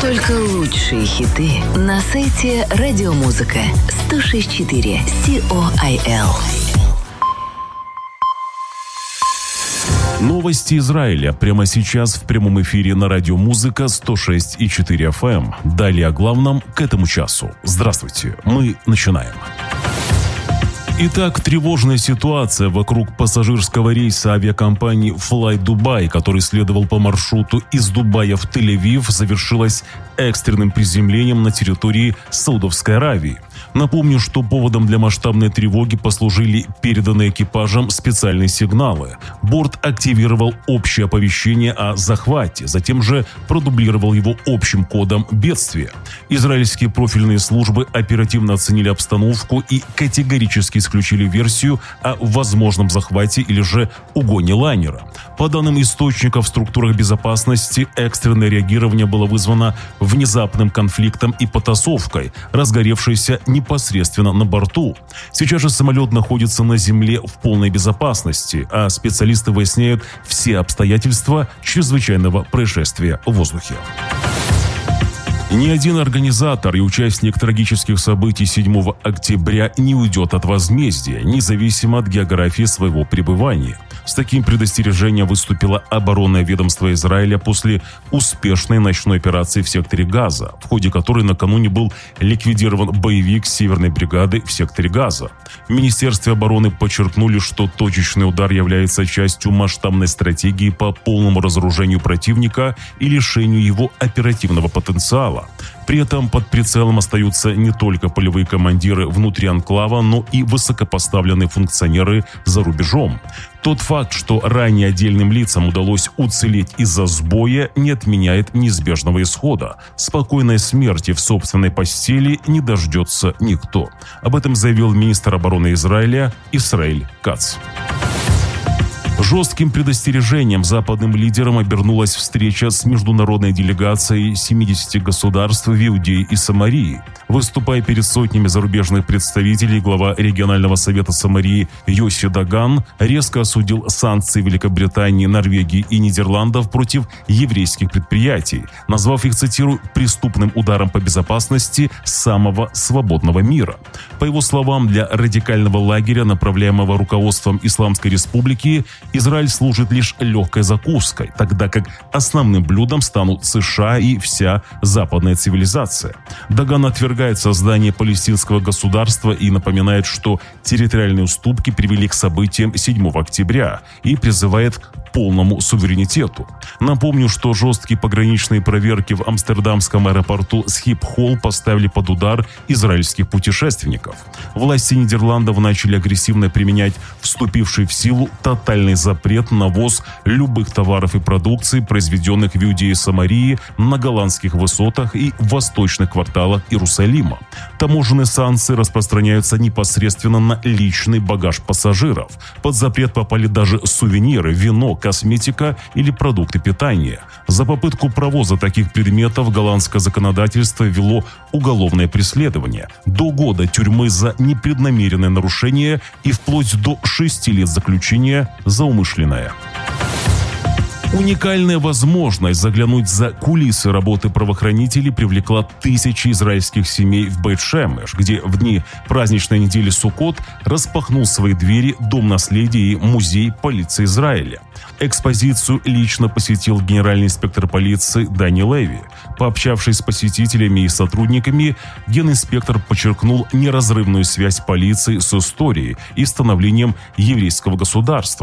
Только лучшие хиты на сайте Радиомузыка 106.4 COIL. Новости Израиля прямо сейчас в прямом эфире на Радиомузыка 106.4 FM. Далее о главном к этому часу. Здравствуйте, мы начинаем. Итак, тревожная ситуация вокруг пассажирского рейса авиакомпании Fly Dubai, который следовал по маршруту из Дубая в Тель-Авив, завершилась экстренным приземлением на территории Саудовской Аравии. Напомню, что поводом для масштабной тревоги послужили переданные экипажам специальные сигналы. Борт активировал общее оповещение о захвате, затем же продублировал его общим кодом бедствия. Израильские профильные службы оперативно оценили обстановку и категорически исключили версию о возможном захвате или же угоне лайнера. По данным источников в структурах безопасности, экстренное реагирование было вызвано внезапным конфликтом и потасовкой, разгоревшейся непосредственно на борту. Сейчас же самолет находится на земле в полной безопасности, а специалисты выясняют все обстоятельства чрезвычайного происшествия в воздухе. Ни один организатор и участник трагических событий 7 октября не уйдет от возмездия, независимо от географии своего пребывания. С таким предостережением выступило оборонное ведомство Израиля после успешной ночной операции в секторе Газа, в ходе которой накануне был ликвидирован боевик Северной бригады в секторе Газа. В Министерстве обороны подчеркнули, что точечный удар является частью масштабной стратегии по полному разоружению противника и лишению его оперативного потенциала. При этом под прицелом остаются не только полевые командиры внутри анклава, но и высокопоставленные функционеры за рубежом. Тот факт, что ранее отдельным лицам удалось уцелеть из-за сбоя, не отменяет неизбежного исхода. Спокойной смерти в собственной постели не дождется никто. Об этом заявил министр обороны Израиля Исраэль Кац. Жестким предостережением западным лидерам обернулась встреча с международной делегацией 70 государств в Иудее и Самарии. Выступая перед сотнями зарубежных представителей, глава регионального совета Самарии Йоси Даган резко осудил санкции Великобритании, Норвегии и Нидерландов против еврейских предприятий, назвав их, цитирую, «преступным ударом по безопасности самого свободного мира». По его словам, для радикального лагеря, направляемого руководством Исламской Республики, Израиль служит лишь легкой закуской, тогда как основным блюдом станут США и вся западная цивилизация. Даган отвергает создание палестинского государства и напоминает, что территориальные уступки привели к событиям 7 октября и призывает к полному суверенитету. Напомню, что жесткие пограничные проверки в амстердамском аэропорту Схипхол поставили под удар израильских путешественников. Власти Нидерландов начали агрессивно применять вступивший в силу тотальный запрет на ввоз любых товаров и продукции, произведенных в Иудее и Самарии, на голландских высотах и в восточных кварталах Иерусалима. Таможенные санкции распространяются непосредственно на личный багаж пассажиров. Под запрет попали даже сувениры, вино, косметика или продукты питания. За попытку провоза таких предметов голландское законодательство ввело уголовное преследование, до года тюрьмы за непреднамеренное нарушение и вплоть до 6 лет заключения за умышленное. Уникальная возможность заглянуть за кулисы работы правоохранителей привлекла тысячи израильских семей в Бейт-Шемеш, где в дни праздничной недели Суккот распахнул свои двери Дом наследия и музей полиции Израиля. Экспозицию лично посетил генеральный инспектор полиции Дани Леви. Пообщавшись с посетителями и сотрудниками, генинспектор подчеркнул неразрывную связь полиции с историей и становлением еврейского государства,